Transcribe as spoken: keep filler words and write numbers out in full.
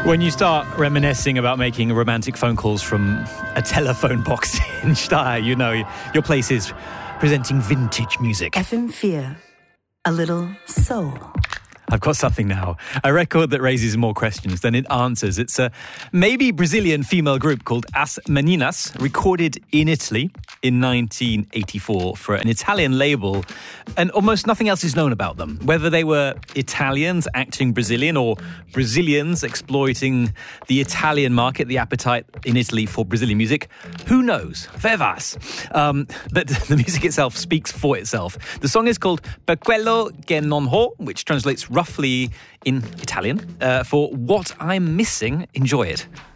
When you start reminiscing about making romantic phone calls from a telephone box in Steyr, you know your place is presenting vintage music. F M four, a little soul. I've got something now. A record that raises more questions than it answers. It's a maybe Brazilian female group called As Meninas, recorded in Italy in nineteen eighty-four for an Italian label, and almost nothing else is known about them. Whether they were Italians acting Brazilian or Brazilians exploiting the Italian market, the appetite in Italy for Brazilian music, who knows? Vervas. Um, but the music itself speaks for itself. The song is called Per quello che non ho, which translates roughly in Italian, uh, for What I'm Missing. Enjoy it.